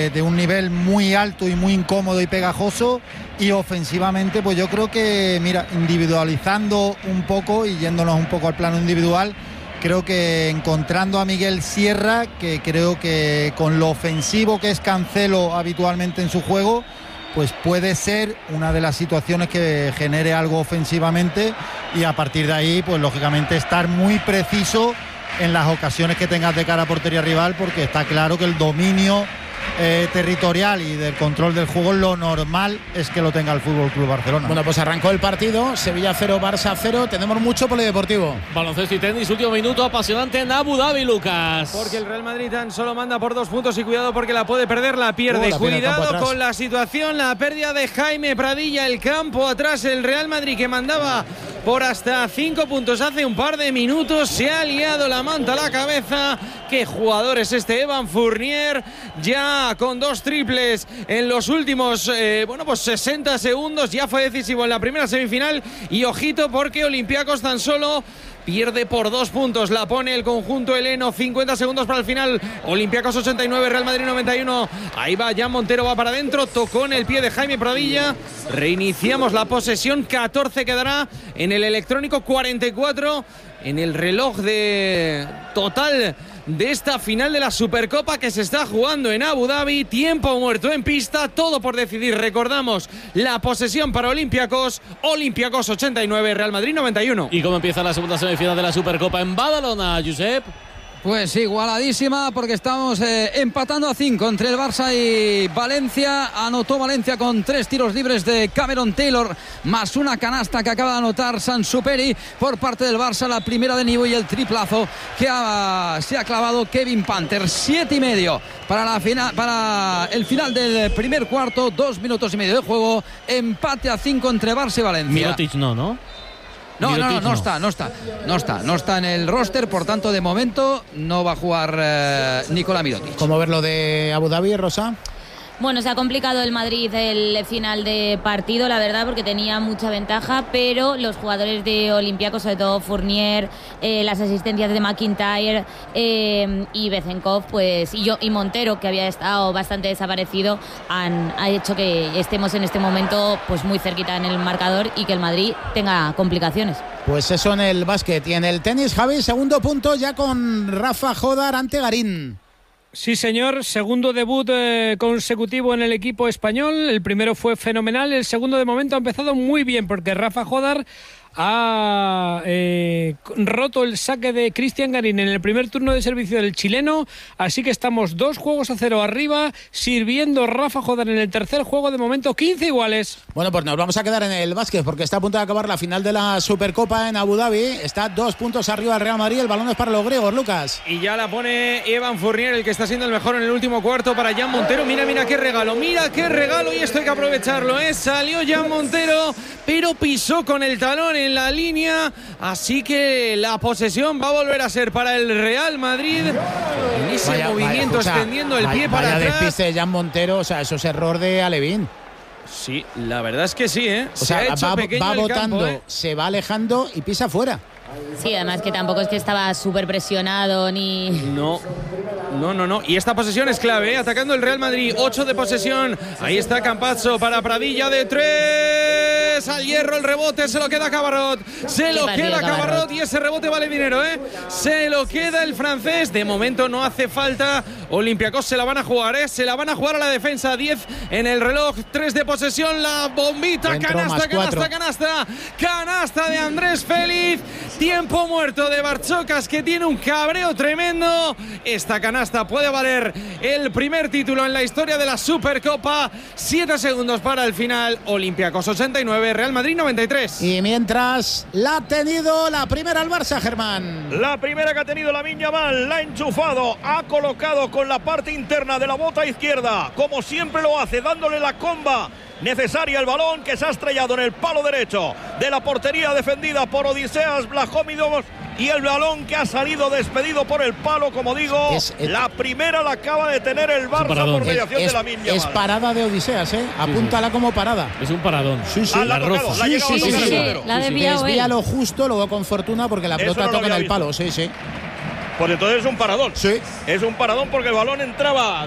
de un nivel muy alto y muy incómodo y pegajoso, y ofensivamente pues yo creo que, mira, individualizando un poco y yéndonos un poco al plano individual, creo que encontrando a Miguel Sierra, que creo que con lo ofensivo que es Cancelo habitualmente en su juego, pues puede ser una de las situaciones que genere algo ofensivamente, y a partir de ahí pues lógicamente estar muy preciso en las ocasiones que tengas de cara a portería rival, porque está claro que el dominio territorial y del control del juego, lo normal es que lo tenga el Fútbol Club Barcelona. Bueno, pues arrancó el partido, Sevilla 0, Barça 0. Tenemos mucho polideportivo. Baloncesto y tenis, último minuto apasionante en Abu Dhabi, Lucas. Porque el Real Madrid tan solo manda por 2 puntos, y cuidado porque la puede perder, la pierde. Cuidado con la situación, la pérdida de Jaime Pradilla, el campo atrás, el Real Madrid que mandaba por hasta 5 puntos hace un par de minutos, se ha liado la manta a la cabeza. Qué jugador es este Evan Fournier, ya con 2 triples en los últimos 60 segundos, ya fue decisivo en la primera semifinal. Y ojito porque Olympiacos tan solo pierde por 2 puntos, la pone el conjunto heleno. 50 segundos para el final. Olympiacos 89, Real Madrid 91. Ahí va Jan Montero, va para adentro, tocó en el pie de Jaime Pradilla. Reiniciamos la posesión. 14 quedará en el electrónico, 44 en el reloj de total de esta final de la Supercopa que se está jugando en Abu Dhabi. Tiempo muerto en pista, todo por decidir. Recordamos la posesión para Olympiacos 89, Real Madrid 91. ¿Y cómo empieza la segunda semifinal de la Supercopa en Badalona, Josep? Pues igualadísima, porque estamos empatando a 5 entre el Barça y Valencia. Anotó Valencia con 3 tiros libres de Cameron Taylor, más una canasta que acaba de anotar Sansuperi por parte del Barça, la primera de Nivo, y el triplazo que se ha clavado Kevin Panther. 7:30 para el final del primer cuarto, 2 minutos y medio de juego. Empate a 5 entre Barça y Valencia. Mirotic no está en el roster, por tanto de momento no va a jugar Nikola Mirotic. ¿Cómo ver lo de Abu Dhabi, Rosa? Bueno, se ha complicado el Madrid el final de partido, la verdad, porque tenía mucha ventaja, pero los jugadores de Olympiacos, sobre todo Fournier, las asistencias de McIntyre y Bezenkov, pues, y Montero, que había estado bastante desaparecido, ha hecho que estemos en este momento pues muy cerquita en el marcador y que el Madrid tenga complicaciones. Pues eso en el básquet. Y en el tenis, Javi, segundo punto ya con Rafa Jodar ante Garín. Sí, señor, segundo debut consecutivo en el equipo español. El primero fue fenomenal, el segundo de momento ha empezado muy bien, porque Rafa Jodar ha roto el saque de Cristian Garín en el primer turno de servicio del chileno, así que estamos 2-0 arriba, sirviendo Rafa Jodar en el tercer juego, de momento 15 iguales. Bueno, pues nos vamos a quedar en el básquet, porque está a punto de acabar la final de la Supercopa en Abu Dhabi. Está 2 puntos arriba el Real Madrid, el balón es para los griegos, Lucas. Y ya la pone Evan Fournier, el que está siendo el mejor en el último cuarto, para Jan Montero. Mira qué regalo, y esto hay que aprovecharlo, Salió Jan Montero, pero pisó con el talón en la línea, así que la posesión va a volver a ser para el Real Madrid. En ese movimiento extendiendo el pie para atrás. Despiste de Jan Montero, o sea, eso es error de Alevín. Sí, la verdad es que sí, O sea, va botando, se va alejando y pisa fuera. Sí, además que tampoco es que estaba súper presionado ni... No. Y esta posesión es clave, atacando el Real Madrid. 8 de posesión. Ahí está Campazzo para Pradilla de 3. Al hierro el rebote, se lo queda Cabarrot. Cabarrot, y ese rebote vale dinero, Se lo queda el francés. De momento no hace falta. Olympiacos se la van a jugar, Se la van a jugar a la defensa. 10 en el reloj. 3 de posesión. La bombita. Dentro, Canasta de Andrés Félix. Tiempo muerto de Barchocas, que tiene un cabreo tremendo. Esta canasta puede valer el primer título en la historia de la Supercopa. 7 segundos para el final. Olympiacos 89, Real Madrid 93. Y mientras la ha tenido la primera el Barça, Germán. La primera que ha tenido Lamine Yamal, la ha enchufado, ha colocado con la parte interna de la bota izquierda, como siempre lo hace, dándole la comba necesaria el balón, que se ha estrellado en el palo derecho de la portería defendida por Odiseas Vlahovic, y el balón que ha salido despedido por el palo, como digo, la primera la acaba de tener el Barça por mediación de Lamine Yamal. Es parada de Odiseas, Apúntala como parada. Es un paradón. Sí. La ha desvía lo justo, luego con fortuna, porque la pelota toca en el palo. Sí. Pues entonces es un paradón. Sí. Es un paradón porque el balón entraba